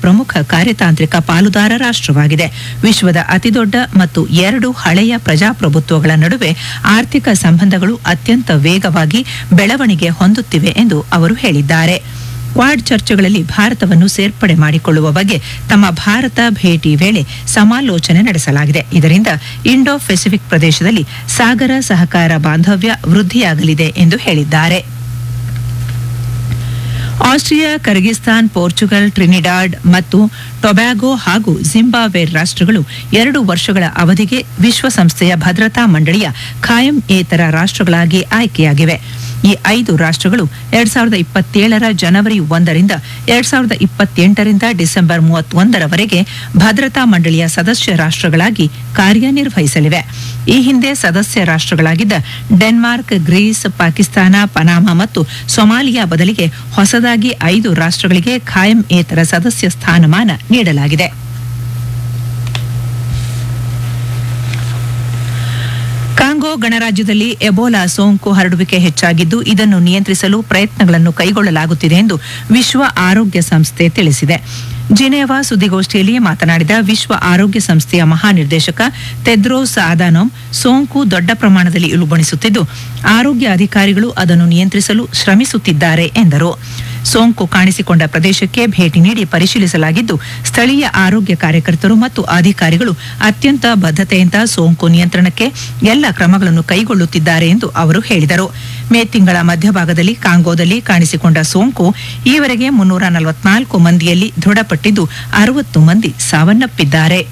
ಪ್ರಮುಖ ಕಾರ್ಯತಾಂತ್ರಿಕ ಪಾಲುದಾರ ರಾಷ್ಟ್ರವಾಗಿದೆ. ವಿಶ್ವದ ಅತಿದೊಡ್ಡ ಮತ್ತು 2 ಹಳೆಯ ಪ್ರಜಾಪ್ರಭುತ್ವಗಳ ನಡುವೆ ಆರ್ಥಿಕ ಸಂಬಂಧಗಳು ಅತ್ಯಂತ ವೇಗವಾಗಿ ಬೆಳವಣಿಗೆ ಹೊಂದುತ್ತಿವೆ ಎಂದು ಅವರು ಹೇಳಿದ್ದಾರೆ. ಕ್ವಾಡ್ ಚರ್ಚೆಗಳಲ್ಲಿ ಭಾರತವನ್ನು ಸೇರ್ಪಡೆ ಮಾಡಿಕೊಳ್ಳುವ ಬಗ್ಗೆ ತಮ್ಮ ಭಾರತ ಭೇಟಿ ವೇಳೆ ಸಮಾಲೋಚನೆ ನಡೆಸಲಾಗಿದೆ. ಇದರಿಂದ ಇಂಡೋ ಪೆಸಿಫಿಕ್ ಪ್ರದೇಶದಲ್ಲಿ ಸಾಗರ ಸಹಕಾರ ಬಾಂಧವ್ಯ ವೃದ್ಧಿಯಾಗಲಿದೆ ಎಂದು ಹೇಳಿದ್ದಾರೆ. ಆಸ್ಟ್ರಿಯಾ, ಕರ್ಗಿಸ್ತಾನ್, ಪೋರ್ಚುಗಲ್, ಟ್ರಿನಿಡಾಡ್ ಮತ್ತು ಟೊಬ್ಯಾಗೊ ಹಾಗೂ ಜಿಂಬಾಬ್ವೆ ರಾಷ್ಟ್ರಗಳು 2 ವರ್ಷಗಳ ಅವಧಿಗೆ ವಿಶ್ವಸಂಸ್ಥೆಯ ಭದ್ರತಾ ಮಂಡಳಿಯ ಖಾಯಂ ಏತರ ರಾಷ್ಟ್ರಗಳಾಗಿ ಆಯ್ಕೆಯಾಗಿವೆ. ಈ 5 ರಾಷ್ಟ್ರಗಳು 2027ರ ಜನವರಿ 1ರಿಂದ 2028ರಿಂದ ಡಿಸೆಂಬರ್ 31ರವರೆಗೆ ಭದ್ರತಾ ಮಂಡಳಿಯ ಸದಸ್ಯ ರಾಷ್ಟ್ರಗಳಾಗಿ ಕಾರ್ಯನಿರ್ವಹಿಸಲಿವೆ. ಈ ಹಿಂದೆ ಸದಸ್ಯ ರಾಷ್ಟ್ರಗಳಾಗಿದ್ದ ಡೆನ್ಮಾರ್ಕ್, ಗ್ರೀಸ್, ಪಾಕಿಸ್ತಾನ, ಪನಾಮಾ ಮತ್ತು ಸೊಮಾಲಿಯಾ ಬದಲಿಗೆ ಹೊಸದಾಗಿ 5 ರಾಷ್ಟ್ರಗಳಿಗೆ ಖಾಯಂ ಏತರ ಸದಸ್ಯ ಸ್ಥಾನಮಾನ ನೀಡಲಾಗಿದೆ. ಕಾಂಗೋ ಗಣರಾಜ್ಯದಲ್ಲಿ ಎಬೋಲಾ ಸೋಂಕು ಹರಡುವಿಕೆ ಹೆಚ್ಚಾಗಿದ್ದು, ಇದನ್ನು ನಿಯಂತ್ರಿಸಲು ಪ್ರಯತ್ನಗಳನ್ನು ಕೈಗೊಳ್ಳಲಾಗುತ್ತಿದೆ ಎಂದು ವಿಶ್ವ ಆರೋಗ್ಯ ಸಂಸ್ಥೆ ತಿಳಿಸಿದೆ. ಜಿನೆವಾ ಸುದ್ದಿಗೋಷ್ಠಿಯಲ್ಲಿ ಮಾತನಾಡಿದ ವಿಶ್ವ ಆರೋಗ್ಯ ಸಂಸ್ಥೆಯ ಮಹಾನಿರ್ದೇಶಕ ತೆದ್ರೋಸ್ ಅಧಾನೋಮ್, ಸೋಂಕು ದೊಡ್ಡ ಪ್ರಮಾಣದಲ್ಲಿ ಇಳುಬಣಿಸುತ್ತಿದ್ದು, ಆರೋಗ್ಯ ಅಧಿಕಾರಿಗಳು ಅದನ್ನು ನಿಯಂತ್ರಿಸಲು ಶ್ರಮಿಸುತ್ತಿದ್ದಾರೆ ಎಂದರು. ಸೋಂಕು ಕಾಣಿಸಿಕೊಂಡ ಪ್ರದೇಶಕ್ಕೆ ಭೇಟಿ ನೀಡಿ ಪರಿಶೀಲಿಸಲಾಗಿದ್ದು, ಸ್ಥಳೀಯ ಆರೋಗ್ಯ ಕಾರ್ಯಕರ್ತರು ಮತ್ತು ಅಧಿಕಾರಿಗಳು ಅತ್ಯಂತ ಬದ್ಧತೆಯಿಂದ ಸೋಂಕು ನಿಯಂತ್ರಣಕ್ಕೆ ಎಲ್ಲ ಕ್ರಮಗಳನ್ನು ಕೈಗೊಳ್ಳುತ್ತಿದ್ದಾರೆ ಎಂದು ಅವರು ಹೇಳಿದರು. ಮೇ ತಿಂಗಳ ಮಧ್ಯಭಾಗದಲ್ಲಿ ಕಾಂಗೋದಲ್ಲಿ ಕಾಣಿಸಿಕೊಂಡ ಸೋಂಕು ಈವರೆಗೆ 344 ಮಂದಿಯಲ್ಲಿ ದೃಢಪಟ್ಟಿದ್ದು 60 ಮಂದಿ ಸಾವನ್ನಪ್ಪಿದ್ದಾರೆ.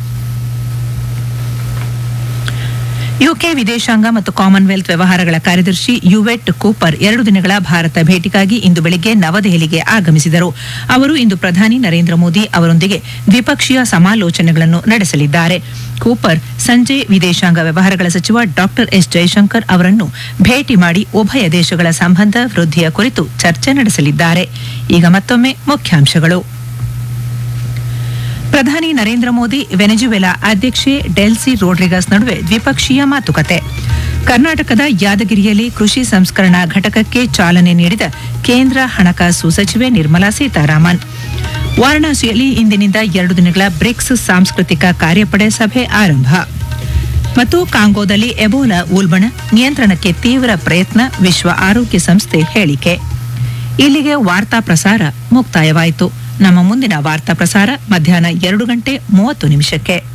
ಯುಕೆ ವಿದೇಶಾಂಗ ಮತ್ತು ಕಾಮನ್ವೆಲ್ತ್ ವ್ಯವಹಾರಗಳ ಕಾರ್ಯದರ್ಶಿ ಯುವೆಟ್ ಕೂಪರ್ 2 ದಿನಗಳ ಭಾರತ ಭೇಟಿಗಾಗಿ ಇಂದು ಬೆಳಿಗ್ಗೆ ನವದೆಹಲಿಗೆ ಆಗಮಿಸಿದರು. ಅವರು ಇಂದು ಪ್ರಧಾನಿ ನರೇಂದ್ರ ಮೋದಿ ಅವರೊಂದಿಗೆ ದ್ವಿಪಕ್ಷೀಯ ಸಮಾಲೋಚನೆಗಳನ್ನು ನಡೆಸಲಿದ್ದಾರೆ. ಕೂಪರ್ ಸಂಜೆ ವಿದೇಶಾಂಗ ವ್ಯವಹಾರಗಳ ಸಚಿವ ಡಾಕ್ಟರ್ ಎಸ್ ಜೈಶಂಕರ್ ಅವರನ್ನು ಭೇಟಿ ಮಾಡಿ ಉಭಯ ದೇಶಗಳ ಸಂಬಂಧ ವೃದ್ಧಿಯ ಕುರಿತು ಚರ್ಚೆ ನಡೆಸಲಿದ್ದಾರೆ. ಈಗ ಮತ್ತೊಮ್ಮೆ ಮುಖ್ಯಾಂಶಗಳು. ಪ್ರಧಾನಿ ನರೇಂದ್ರ ಮೋದಿ ವೆನೆಜುವೆಲಾ ಅಧ್ಯಕ್ಷೆ ಡೆಲ್ಸಿ ರೋಡ್ರಿಗಸ್ ನಡುವೆ ದ್ವಿಪಕ್ಷೀಯ ಮಾತುಕತೆ. ಕರ್ನಾಟಕದ ಯಾದಗಿರಿಯಲ್ಲಿ ಕೃಷಿ ಸಂಸ್ಕರಣಾ ಘಟಕಕ್ಕೆ ಚಾಲನೆ ನೀಡಿದ ಕೇಂದ್ರ ಹಣಕಾಸು ಸಚಿವೆ ನಿರ್ಮಲಾ ಸೀತಾರಾಮನ್. ವಾರಣಾಸಿಯಲ್ಲಿ ಇಂದಿನಿಂದ 2 ದಿನಗಳ ಬ್ರಿಕ್ಸ್ ಸಾಂಸ್ಕೃತಿಕ ಕಾರ್ಯಪಡೆ ಸಭೆ ಆರಂಭ. ಮತ್ತು ಕಾಂಗೋದಲ್ಲಿ ಎಬೋಲಾ ಉಲ್ಬಣ ನಿಯಂತ್ರಣಕ್ಕೆ ತೀವ್ರ ಪ್ರಯತ್ನ, ವಿಶ್ವ ಆರೋಗ್ಯ ಸಂಸ್ಥೆ ಹೇಳಿಕೆ. ಇಲ್ಲಿಗೆ ವಾರ್ತಾ ಪ್ರಸಾರ ಮುಕ್ತಾಯವಾಯಿತು. ನಮ್ಮ ಮುಂದಿನ ವಾರ್ತಾ ಪ್ರಸಾರ ಮಧ್ಯಾಹ್ನ 2:30 ನಿಮಿಷಕ್ಕೆ.